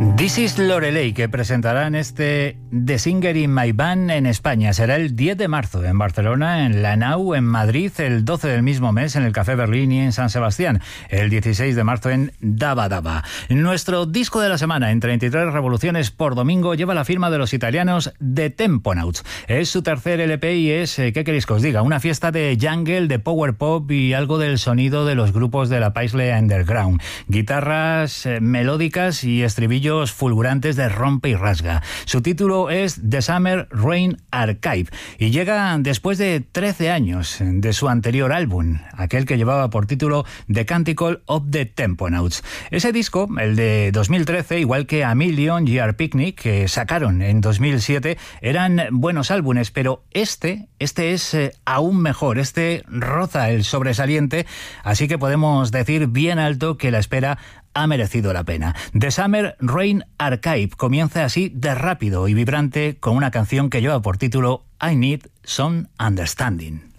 This is Loreley, que presentarán The Singer in My Band en España. Será el 10 de marzo en Barcelona, en La Nau, en Madrid, el 12 del mismo mes en el Café Berlín y en San Sebastián, el 16 de marzo en Daba Daba. Nuestro disco de la semana, en 33 revoluciones por domingo, lleva la firma de los italianos The Temponauts. Es su tercer LP y es, ¿qué queréis que os diga? Una fiesta de jungle, de power pop y algo del sonido de los grupos de la Paisley Underground. Guitarras melódicas y estribillos fulgurantes de rompe y rasga. Su título es The Summer Rain Archive y llega después de 13 años de su anterior álbum, aquel que llevaba por título The Canticle of the Temponauts. Ese disco, el de 2013, igual que A Million y Our Picnic, que sacaron en 2007, eran buenos álbumes, pero este es aún mejor. Este roza el sobresaliente, así que podemos decir bien alto que la espera ha merecido la pena. The Summer Rain Archive comienza así de rápido y vibrante con una canción que lleva por título I Need Some Understanding.